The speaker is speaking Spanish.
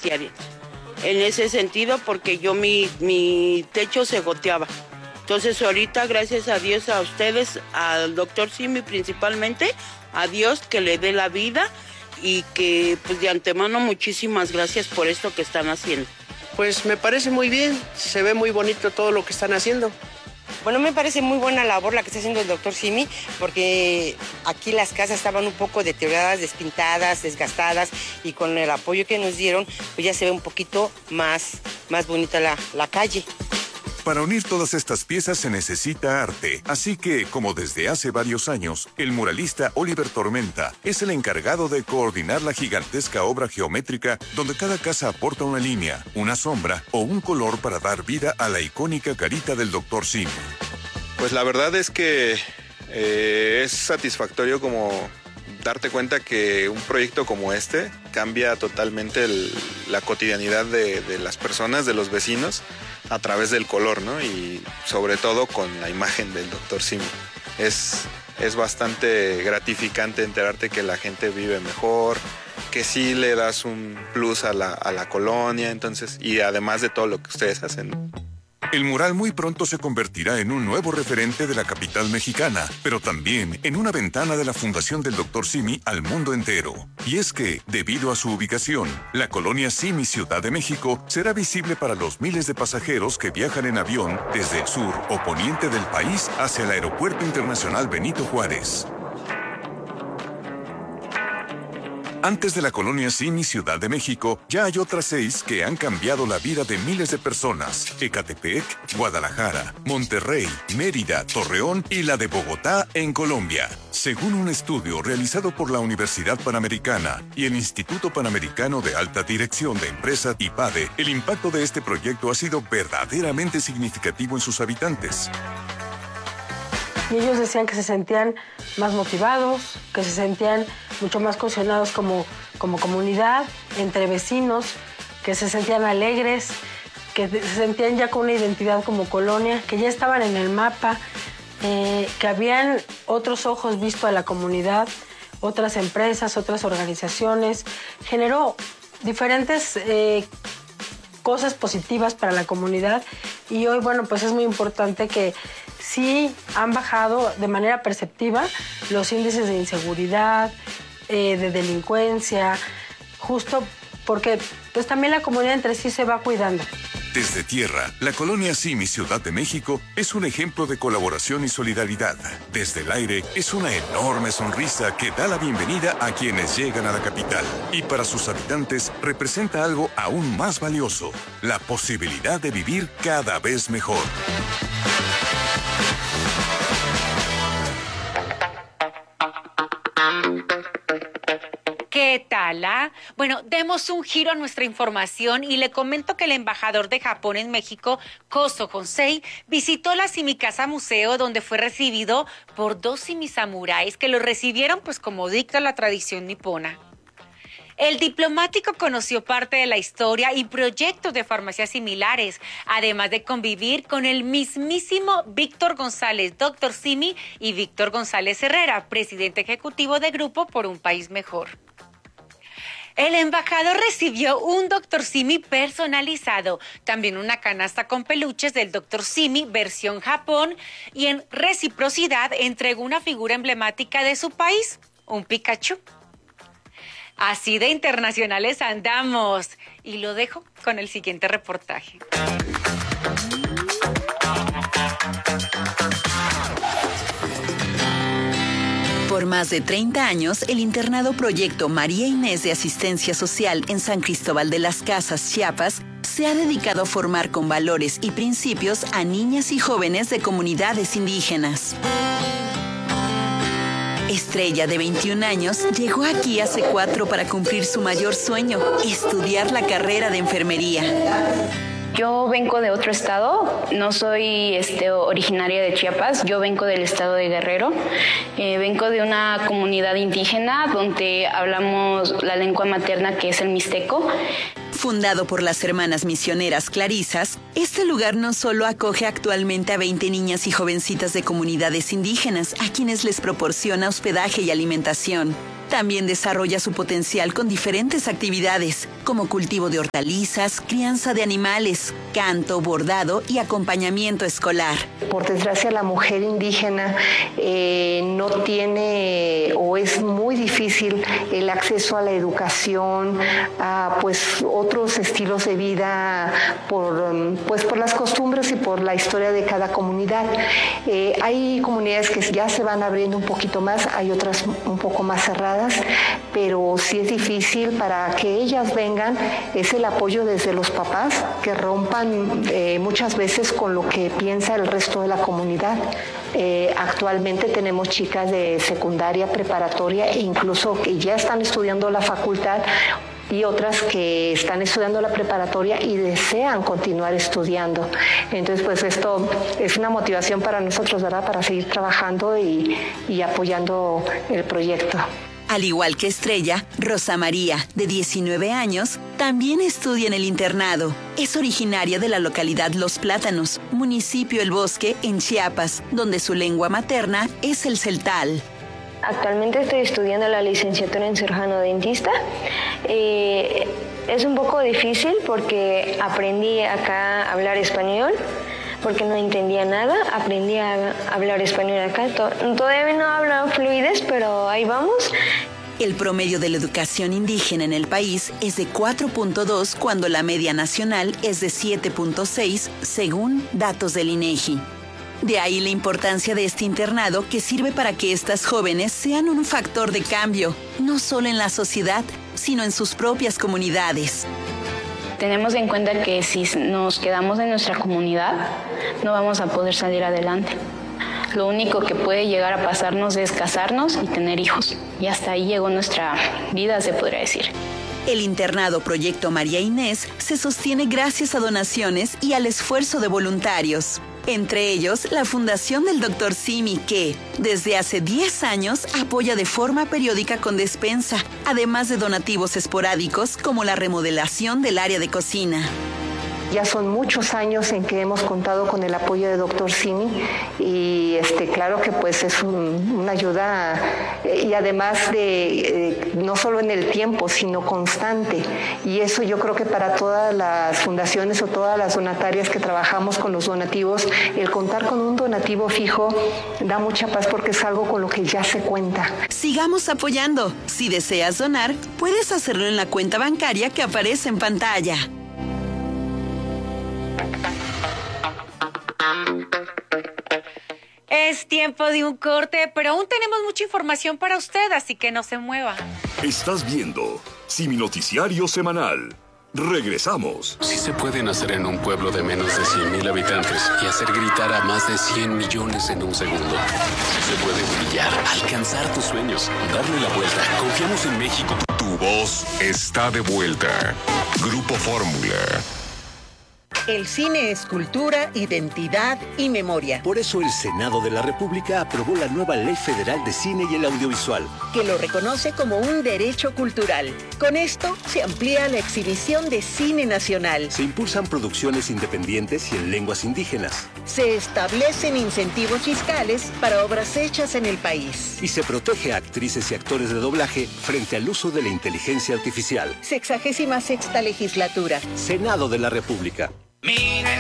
diarias. En ese sentido, porque yo mi techo se goteaba. Entonces ahorita, gracias a Dios, a ustedes, al doctor Simi principalmente, a Dios que le dé la vida y que pues de antemano muchísimas gracias por esto que están haciendo. Pues me parece muy bien, se ve muy bonito todo lo que están haciendo. Bueno, me parece muy buena labor la que está haciendo el doctor Simi, porque aquí las casas estaban un poco deterioradas, despintadas, desgastadas, y con el apoyo que nos dieron, pues ya se ve un poquito más bonita la calle. Para unir todas estas piezas se necesita arte, así que, como desde hace varios años, el muralista Oliver Tormenta es el encargado de coordinar la gigantesca obra geométrica donde cada casa aporta una línea, una sombra o un color para dar vida a la icónica carita del Dr. Simi. Pues la verdad es que es satisfactorio como darte cuenta que un proyecto como este cambia totalmente la cotidianidad de las personas, de los vecinos, a través del color, ¿no? Y sobre todo con la imagen del Dr. Simi. Es bastante gratificante enterarte que la gente vive mejor, que sí le das un plus a la colonia, entonces, y además de todo lo que ustedes hacen. El mural muy pronto se convertirá en un nuevo referente de la capital mexicana, pero también en una ventana de la Fundación del Dr. Simi al mundo entero. Y es que, debido a su ubicación, la colonia Simi Ciudad de México será visible para los miles de pasajeros que viajan en avión desde el sur o poniente del país hacia el Aeropuerto Internacional Benito Juárez. Antes de la colonia Simi Ciudad de México, ya hay otras 6 que han cambiado la vida de miles de personas: Ecatepec, Guadalajara, Monterrey, Mérida, Torreón y la de Bogotá en Colombia. Según un estudio realizado por la Universidad Panamericana y el Instituto Panamericano de Alta Dirección de Empresas IPADE, el impacto de este proyecto ha sido verdaderamente significativo en sus habitantes. Y ellos decían que se sentían más motivados, que se sentían mucho más cohesionados como comunidad, entre vecinos, que se sentían alegres, que se sentían ya con una identidad como colonia, que ya estaban en el mapa, que habían otros ojos visto a la comunidad, otras empresas, otras organizaciones. Generó diferentes cosas positivas para la comunidad y hoy, bueno, pues es muy importante que sí han bajado de manera perceptiva los índices de inseguridad, de delincuencia, justo porque pues también la comunidad entre sí se va cuidando. Desde tierra, la colonia Simi Ciudad de México es un ejemplo de colaboración y solidaridad. Desde el aire es una enorme sonrisa que da la bienvenida a quienes llegan a la capital. Y para sus habitantes representa algo aún más valioso: la posibilidad de vivir cada vez mejor. ¿Qué tal? Bueno, demos un giro a nuestra información y le comento que el embajador de Japón en México, Kozo Honsei, visitó la Simikasa Museo, donde fue recibido por 2 simisamuráis que lo recibieron pues como dicta la tradición nipona. El diplomático conoció parte de la historia y proyectos de farmacias similares, además de convivir con el mismísimo Víctor González, Dr. Simi, y Víctor González Herrera, presidente ejecutivo de Grupo por un País Mejor. El embajador recibió un Dr. Simi personalizado, también una canasta con peluches del Dr. Simi versión Japón, y en reciprocidad entregó una figura emblemática de su país, un Pikachu. Así de internacionales andamos. Y lo dejo con el siguiente reportaje. Por más de 30 años, el internado Proyecto María Inés de Asistencia Social en San Cristóbal de las Casas, Chiapas, se ha dedicado a formar con valores y principios a niñas y jóvenes de comunidades indígenas. Estrella, de 21 años, llegó aquí hace 4 para cumplir su mayor sueño: estudiar la carrera de enfermería. Yo vengo de otro estado, no soy originaria de Chiapas, yo vengo del estado de Guerrero, vengo de una comunidad indígena donde hablamos la lengua materna, que es el mixteco. Fundado por las hermanas misioneras clarisas, este lugar no solo acoge actualmente a 20 niñas y jovencitas de comunidades indígenas, a quienes les proporciona hospedaje y alimentación. También desarrolla su potencial con diferentes actividades, como cultivo de hortalizas, crianza de animales, canto, bordado y acompañamiento escolar. Por desgracia, la mujer indígena no tiene o es muy difícil el acceso a la educación, a pues otros estilos de vida por las costumbres y por la historia de cada comunidad. Hay comunidades que ya se van abriendo un poquito más, hay otras un poco más cerradas, pero sí es difícil para que ellas vengan, es el apoyo desde los papás que rompan muchas veces con lo que piensa el resto de la comunidad. Actualmente tenemos chicas de secundaria, preparatoria e incluso que ya están estudiando la facultad y otras que están estudiando la preparatoria y desean continuar estudiando. Entonces, pues esto es una motivación para nosotros, ¿verdad?, para seguir trabajando y apoyando el proyecto. Al igual que Estrella, Rosa María, de 19 años, también estudia en el internado. Es originaria de la localidad Los Plátanos, municipio El Bosque, en Chiapas, donde su lengua materna es el celtal. Actualmente estoy estudiando la licenciatura en cirujano dentista. Es un poco difícil porque aprendí acá a hablar español, porque no entendía nada, aprendí a hablar español acá. Todavía no hablo fluidez, pero ahí vamos. El promedio de la educación indígena en el país es de 4.2 cuando la media nacional es de 7.6 según datos del INEGI. De ahí la importancia de este internado que sirve para que estas jóvenes sean un factor de cambio, no solo en la sociedad, sino en sus propias comunidades. Tenemos en cuenta que si nos quedamos en nuestra comunidad, no vamos a poder salir adelante. Lo único que puede llegar a pasarnos es casarnos y tener hijos. Y hasta ahí llegó nuestra vida, se podría decir. El internado Proyecto María Inés se sostiene gracias a donaciones y al esfuerzo de voluntarios. Entre ellos, la Fundación del Dr. Simi, que, desde hace 10 años, apoya de forma periódica con despensa, además de donativos esporádicos como la remodelación del área de cocina. Ya son muchos años en que hemos contado con el apoyo de Dr. Simi y claro que pues es una ayuda y además de no solo en el tiempo, sino constante. Y eso yo creo que para todas las fundaciones o todas las donatarias que trabajamos con los donativos, el contar con un donativo fijo da mucha paz porque es algo con lo que ya se cuenta. Sigamos apoyando. Si deseas donar, puedes hacerlo en la cuenta bancaria que aparece en pantalla. Es tiempo de un corte, pero aún tenemos mucha información para usted, así que no se mueva. Estás viendo Simi Noticiario Semanal. Regresamos. Sí se puede nacer en un pueblo de menos de 100,000 habitantes y hacer gritar a más de 100 millones en un segundo. Sí se puede brillar, alcanzar tus sueños, darle la vuelta. Confiamos en México. Tu voz está de vuelta. Grupo Fórmula. El cine es cultura, identidad y memoria. Por eso el Senado de la República aprobó la nueva Ley Federal de Cine y el Audiovisual, que lo reconoce como un derecho cultural. Con esto se amplía la exhibición de cine nacional. Se impulsan producciones independientes y en lenguas indígenas. Se establecen incentivos fiscales para obras hechas en el país. Y se protege a actrices y actores de doblaje frente al uso de la inteligencia artificial. 66ª legislatura. Senado de la República. Miren